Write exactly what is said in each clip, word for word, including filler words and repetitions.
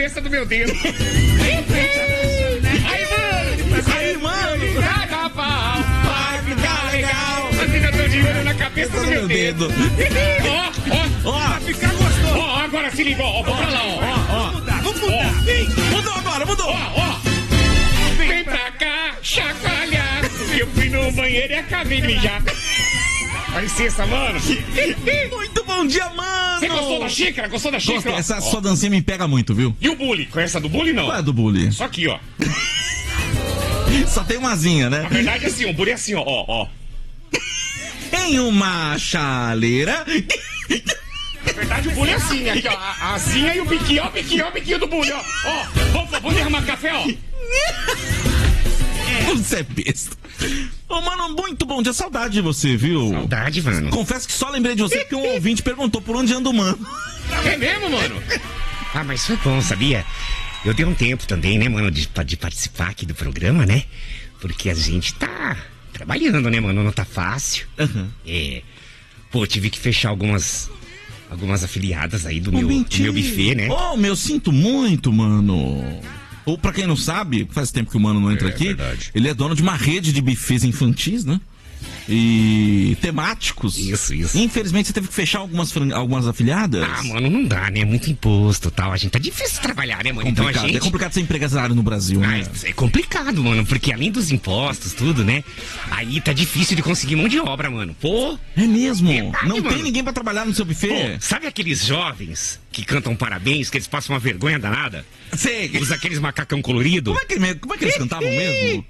cabeça do meu dedo. Aí, mano. Aí, mano. Carnaval. Vai ficar legal. Mas ainda tô de olho na cabeça do meu dedo. Ó, ó, ó. Vai ficar gostoso. Ó, agora se ligou. Ó, vou pra lá, ó. Ó, Vamos mudar, vamos mudar. Vem. Mudou agora, mudou. Ó, ó. Vem pra cá, chacoalhar. Eu fui no banheiro e acabei de mijar. Dá licença, mano. Muito bom dia, mano. Você gostou da xícara? Gostou da xícara? Gostei. Essa Ó. sua dancinha me pega muito, viu? E o bully? Conhece a do bully, não? Qual é a do bully? Só aqui, ó. Só tem uma asinha, né? Na verdade, assim, o bully é assim, ó, ó, ó. Em uma chaleira. Na verdade, o bully é assim, aqui, ó. A asinha e o biquinho, ó, o biquinho, ó, o biquinho do bully, ó. Ó, vamos, vamos derramar café, ó. Você é besta. Ô, mano, muito bom dia. Saudade de você, viu? Saudade, mano. Confesso que só lembrei de você porque um ouvinte perguntou por onde anda o mano. É mesmo, mano? Ah, mas foi bom, sabia? Eu dei um tempo também, né, mano, de, de participar aqui do programa, né? Porque a gente tá trabalhando, né, mano? Não tá fácil. Uhum. É. Pô, tive que fechar algumas... Algumas afiliadas aí do, Oh, meu, do mentira. meu buffet, né? Oh, meu, sinto muito, mano. Ou pra quem não sabe, faz tempo que o mano não entra É, aqui. verdade. Ele é dono de uma rede de buffets infantis, né? E temáticos. Isso, isso. Infelizmente você teve que fechar algumas, fran- algumas afiliadas. Ah, mano, não dá, né? Muito imposto e tal. A gente tá difícil de trabalhar, né, mano? Então a complicado. gente... É complicado ser empresário no Brasil, né? Ah, é complicado, mano, porque além dos impostos, tudo, né? Aí tá difícil de conseguir mão de obra, mano. Pô, É mesmo? Verdade, não mano. tem ninguém pra trabalhar no seu buffet? pô, sabe aqueles jovens que cantam parabéns, que eles passam uma vergonha danada? Sei. Usa aqueles macacão colorido? Como é que, como é que eles cantavam mesmo?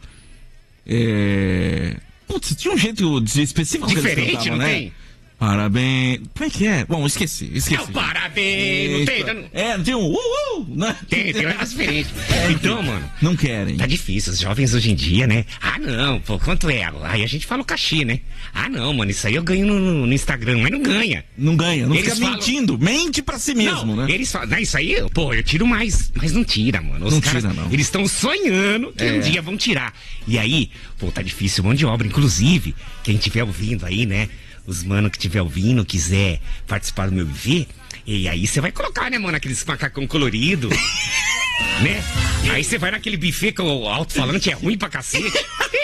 É... Putz, tinha um jeito de- específico que eles Diferente, cantavam, não né? tem? Parabéns. Como é que é? Bom, esqueci, esqueci. É o parabéns, não tem? Não... É, não tem um uh, uh, né? Tem, tem um negócio diferente. É, Então, mano, não querem. tá difícil. Os jovens hoje em dia, né? Ah, não, pô, quanto é? Aí a gente fala o cachê, né? Ah, não, mano, isso aí eu ganho no, no Instagram, mas não ganha. Não ganha, não Eles fica falam- mentindo. Mente pra si mesmo, não, né? Eles falam, não, isso aí, pô, eu tiro mais, mas não tira, mano. Os Não caras, tira, não. Eles estão sonhando que É. um dia vão tirar. E aí, pô, tá difícil, mão de obra. Inclusive, quem estiver ouvindo aí, né? Os mano que estiver ouvindo, quiser participar do meu buffet, e aí você vai colocar, né, mano, aqueles macacão colorido, né? Aí você vai naquele buffet que o alto-falante é ruim pra cacete.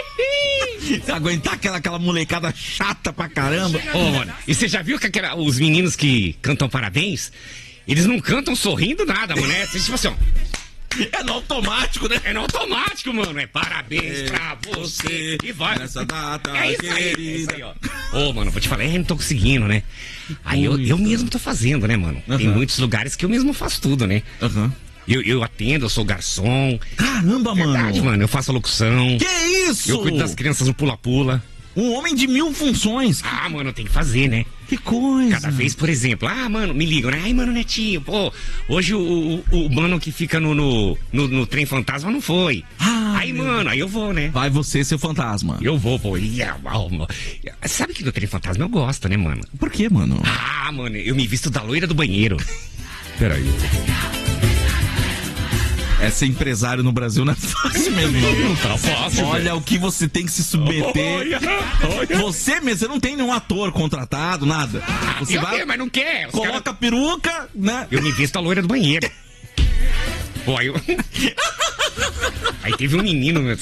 Aguentar aquela, aquela molecada chata pra caramba. Ô, mano, e você já viu que aquela- os meninos que cantam parabéns, eles não cantam sorrindo nada, mano, né? Tipo assim, ó. É no automático, né? É no automático, mano. É parabéns pra você. E vai. Nessa data, É isso aí, é querida. isso aí, ó. Ô, mano, vou te falar, eu não tô conseguindo, né? Aí eu, eu mesmo tô fazendo, né, mano? Tem Aham. muitos lugares que eu mesmo faço tudo, né? Aham. Eu, eu atendo, eu sou garçom. Caramba, Verdade, mano. mano. Eu faço a locução. Que isso? Eu cuido das crianças no pula-pula. Um homem de mil funções. Ah, mano, tem que fazer, né? Que coisa. Cada vez, por exemplo, ah, mano, me ligam, né? Ai, mano, Netinho, pô, hoje o, o, o mano que fica no, no, no, no trem fantasma não foi. Ah, aí, mano, aí eu vou, né? Vai você, seu fantasma. Eu vou, pô. E, ah, ah, sabe que do trem fantasma eu gosto, né, mano? Por quê, mano? Ah, mano, eu me visto da loira do banheiro. Peraí. É ser empresário no Brasil não é fácil mesmo. Não tá fácil, Olha velho. o que você tem que se submeter. Olha, olha. Você mesmo, você não tem nenhum ator contratado, nada. Você Eu vai, tenho, mas não quer. Os coloca cara- a peruca, né? Eu me visto da loira do banheiro. Pô, aí eu... Aí teve um menino, meu.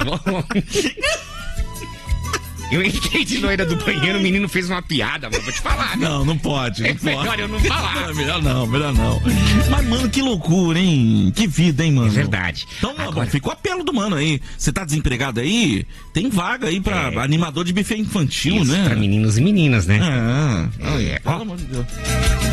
Eu entrei de loira do banheiro, o menino fez uma piada, mano. Vou te falar, né? Não, não pode, não É pode. melhor eu não falar. É melhor não, melhor não. Mas, mano, que loucura, hein? Que vida, hein, mano? É verdade. Então, Agora- bom, fica o apelo do mano aí. Você tá desempregado aí? Tem vaga aí pra É. animador de buffet infantil, Isso, né? pra meninos e meninas, né? É. É, Pelo ó. amor de Deus.